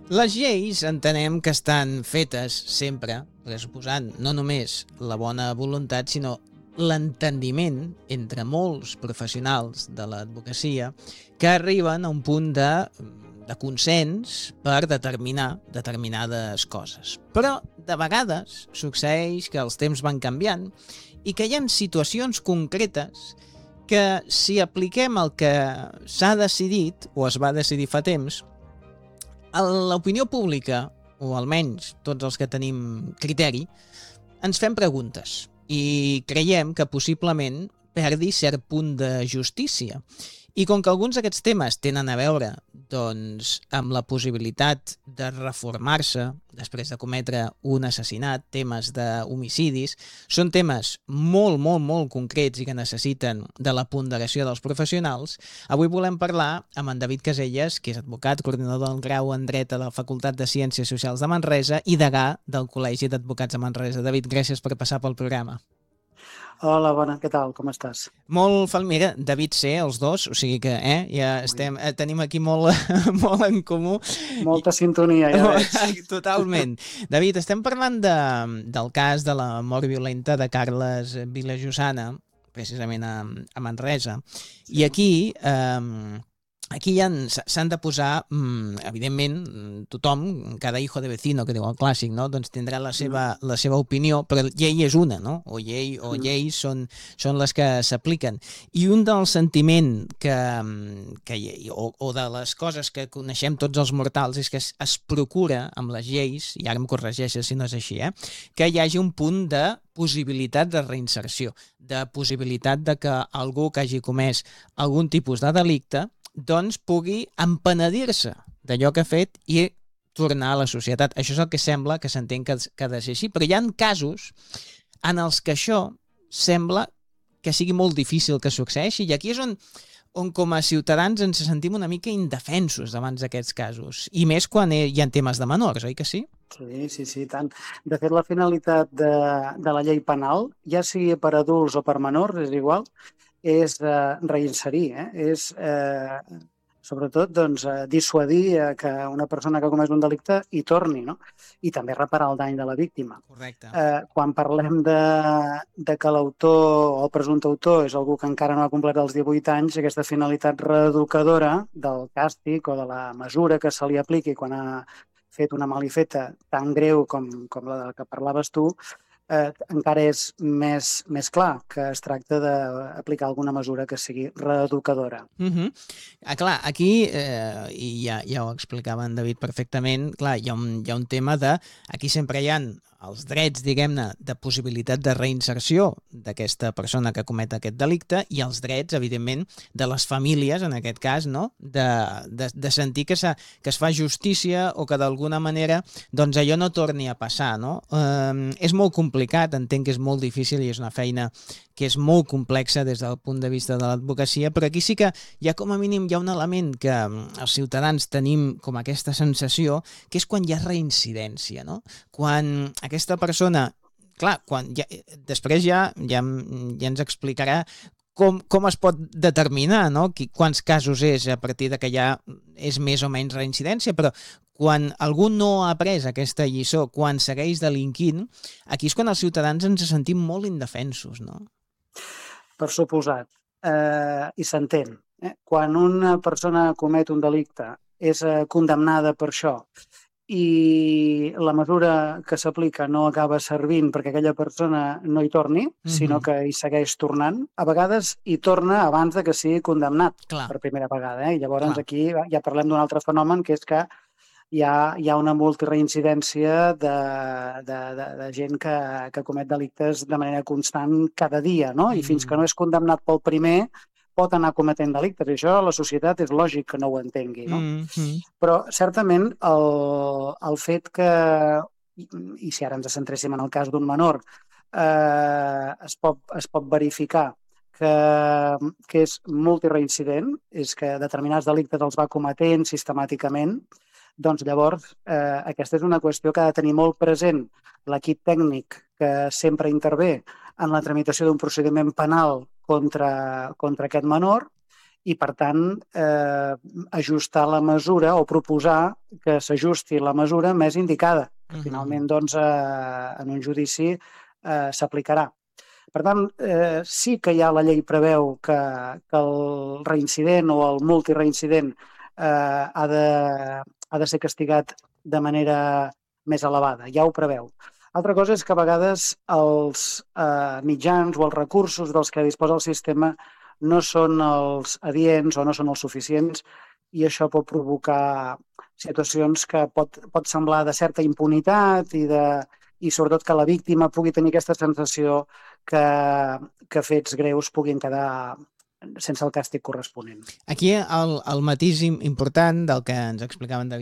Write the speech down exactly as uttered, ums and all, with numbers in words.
Les lleis entenem que estan fetes sempre, pressuposant no només la bona voluntat, sinó l'entendiment entre molts professionals de l'advocacia que arriben a un punt de, de consens per determinar determinades coses. Però de vegades succeeix que els temps van canviant i que hi ha situacions concretes que si apliquem el que s'ha decidit o es va decidir fa temps, l'opinió pública, o almenys tots els que tenim criteri, ens fem preguntes i creiem que possiblement perdi cert punt de justícia. I com que alguns d'aquests temes tenen a veure doncs, amb la possibilitat de reformar-se després de cometre un assassinat, temes d'homicidis, són temes molt, molt, molt concrets i que necessiten de la ponderació dels professionals, avui volem parlar amb en David Caselles, que és advocat, coordinador del grau en dret a la Facultat de Ciències Socials de Manresa i degà del Col·legi d'Advocats de Manresa. David, gràcies per passar pel programa. Hola, bona, què tal? Com estàs? Molt fel, mira, David C, els dos, o sigui que eh, ja estem, eh, tenim aquí molt, molt en comú. Molta sintonia, ja veig. Totalment. David, estem parlant de, del cas de la mort violenta de Carles Vilajosana, precisament a, a Manresa, i aquí... Eh, Aquí s'han de posar, evidentment, tothom, cada hijo de vecino, que diu el clàssic, no? Doncs tindrà la seva, la seva opinió, però llei és una, no? O llei o lleis són, són les que s'apliquen. I un dels sentiments que, que o, o de les coses que coneixem tots els mortals és que es, es procura amb les lleis, i ara em corregeixes si no és així, eh? Que hi hagi un punt de possibilitat de reinserció, de possibilitat de que algú que hagi comès algun tipus de delicte doncs pugui empenedir-se d'allò que ha fet i tornar a la societat. Això és el que sembla que s'entén que, que ha de ser així, però hi ha casos en els que això sembla que sigui molt difícil que succeeixi, i aquí és on, on com a ciutadans ens sentim una mica indefensos davant d'aquests casos, i més quan hi ha temes de menors, oi que sí? Sí, sí, sí, tant. De fet, la finalitat de, de la llei penal, ja sigui per adults o per menors, és igual, és eh, reinserir, eh? és eh, sobretot doncs, eh, dissuadir eh, que una persona que ha comès un delicte hi torni, no? I també reparar el dany de la víctima. Correcte. Eh, quan parlem de, de que l'autor o el presumpte autor és algú que encara no ha complert els divuit anys, aquesta finalitat reeducadora del càstig o de la mesura que se li apliqui quan ha fet una malifeta tan greu com, com la de la que parlaves tu, eh, encara és més, més clar que es tracta d'aplicar alguna mesura que sigui reeducadora. Uh-huh. Ah, clar, aquí, eh, i ja, ja ho explicava en David perfectament, clar, hi ha un, hi ha un tema de... Aquí sempre hi ha els drets, diguem-ne, de possibilitat de reinserció d'aquesta persona que comet aquest delicte i els drets, evidentment, de les famílies, en aquest cas, no? de, de, de sentir que, que es fa justícia o que d'alguna manera doncs allò no torni a passar. No? Eh, és molt complicat, entenc que és molt difícil i és una feina que és molt complexa des del punt de vista de l'advocacia, però aquí sí que hi ha com a mínim hi ha un element que els ciutadans tenim com aquesta sensació, que és quan hi ha reincidència, no? Quan aquesta persona, clar, quan ja, després ja, ja, ja ens explicarà com, com es pot determinar, no? Quants casos és a partir de que ja és més o menys reincidència, però quan algú no ha après aquesta lliçó, quan segueix delinquint, aquí és quan els ciutadans ens sentim molt indefensos, no? Per suposat, eh, i s'entén. Eh? Quan una persona comet un delicte és eh, condemnada per això i la mesura que s'aplica no acaba servint perquè aquella persona no hi torni, mm-hmm. sinó que hi segueix tornant, a vegades hi torna abans de que sigui condemnat. Clar. Per primera vegada. Eh? I llavors Clar. Aquí ja parlem d'un altre fenomen, que és que hi ha, hi ha una multireincidència de, de, de, de gent que, que comet delictes de manera constant cada dia, no? I mm. fins que no és condemnat pel primer, pot anar cometent delictes. I això la societat és lògic que no ho entengui, no? Mm-hmm. Però certament el, el fet que, i, i si ara ens centréssim en el cas d'un menor, eh, es, pot, es pot verificar que, que és multireincident, és que determinats delictes els va cometent sistemàticament, doncs llavors eh, aquesta és una qüestió que ha de tenir molt present l'equip tècnic que sempre intervé en la tramitació d'un procediment penal contra, contra aquest menor i, per tant, eh, ajustar la mesura o proposar que s'ajusti la mesura més indicada, que Mhm. finalment doncs, eh, en un judici eh, s'aplicarà. Per tant, eh, sí que ja la llei preveu que, que el reincident o el multireincident eh, ha, de, ha de ser castigat de manera més elevada, ja ho preveu. Altra cosa és que a vegades els eh, mitjans o els recursos dels que disposa el sistema no són els adients o no són els suficients i això pot provocar situacions que pot, pot semblar de certa impunitat i, de, i sobretot que la víctima pugui tenir aquesta sensació que, que fets greus puguin quedar sense el càstig corresponent. Aquí el, el matís important del que ens explicaven de